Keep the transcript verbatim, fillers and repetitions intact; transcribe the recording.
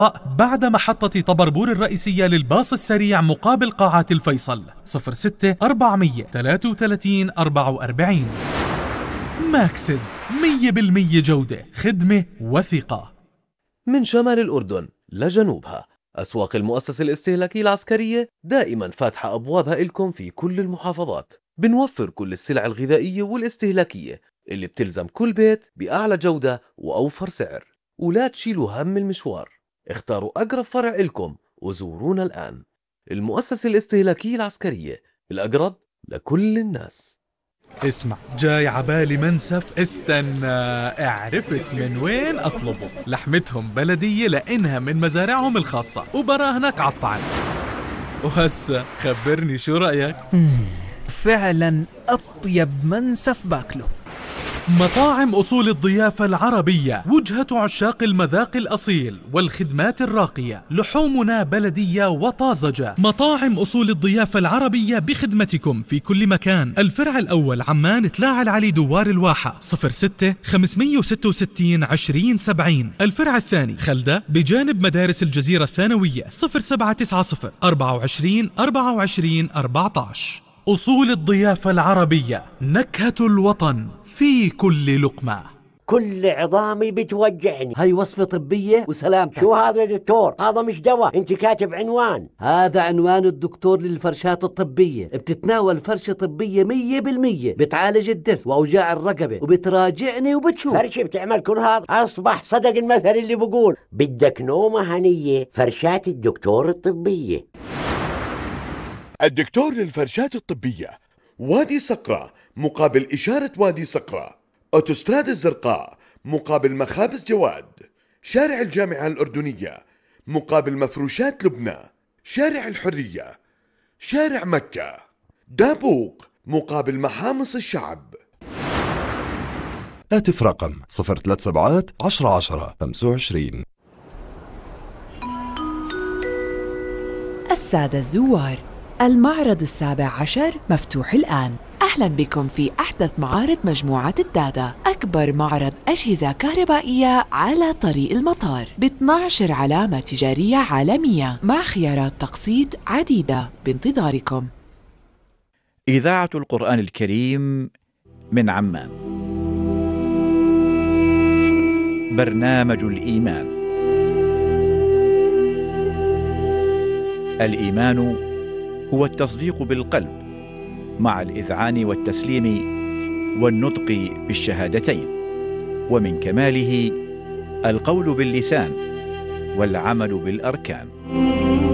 بعد محطة طبربور الرئيسية للباص السريع مقابل قاعات الفيصل. صفر ستة أربعمية ثلاثة وثلاثين أربعة وأربعين. ماكسز، مية بالمية جودة، خدمة وثقة. من شمال الأردن لجنوبها، أسواق المؤسسة الاستهلاكية العسكرية دائما فاتحة أبوابها إلكم في كل المحافظات. بنوفر كل السلع الغذائية والاستهلاكية اللي بتلزم كل بيت بأعلى جودة وأوفر سعر. ولا تشيلوا هم المشوار، اختاروا أقرب فرع إلكم وزورونا الآن. المؤسسة الاستهلاكية العسكرية، الأقرب لكل الناس. اسمع، جاي عبالي منسف، استنى، اعرفت من وين اطلبه. لحمتهم بلدية لانها من مزارعهم الخاصة وبراهنك عالطعم. وهسا خبرني شو رأيك؟ فعلا اطيب منسف باكله. مطاعم أصول الضيافة العربية، وجهة عشاق المذاق الأصيل والخدمات الراقية. لحومنا بلدية وطازجة. مطاعم أصول الضيافة العربية بخدمتكم في كل مكان. الفرع الأول عمان تلاعة العلي دوار الواحة. صفر ستة خمسمية وستة وستين عشرين سبعين. الفرع الثاني خلدة بجانب مدارس الجزيرة الثانوية. صفر سبعة تسعة صفر أربعة وعشرين أربعة وعشرين أربعة عشر. أصول الضيافة العربية، نكهة الوطن في كل لقمة. كل عظامي بتوجعني. هاي وصفة طبية وسلامتك. شو هذا يا دكتور؟ هذا مش دواء، انت كاتب عنوان. هذا عنوان الدكتور للفرشات الطبية. بتتناول فرشة طبية مية بالمية، بتعالج الدس وأوجاع الرقبة وبتراجعني وبتشوف. فرشة بتعمل كل هذا؟ أصبح صدق المثل اللي بقول بدك نومة هنية، فرشات الدكتور الطبية. الدكتور للفرشات الطبية، وادي صقرة مقابل إشارة وادي صقرة، أوتوستراد الزرقاء مقابل مخابز جواد، شارع الجامعة الأردنية مقابل مفروشات لبنى، شارع الحرية، شارع مكة، دابوق مقابل محامص الشعب. هاتف رقم صفر ثلاث سبعات عشرة عشرة خمسة وعشرين. السادة الزوار، المعرض السابع عشر مفتوح الآن. أهلا بكم في أحدث معارض مجموعة الدادا، أكبر معرض أجهزة كهربائية على طريق المطار ب اثنتي عشرة علامة تجارية عالمية مع خيارات تقسيط عديدة بانتظاركم. إذاعة القرآن الكريم من عمان. برنامج الإيمان. الإيمان هو التصديق بالقلب مع الإذعان والتسليم والنطق بالشهادتين، ومن كماله القول باللسان والعمل بالأركان.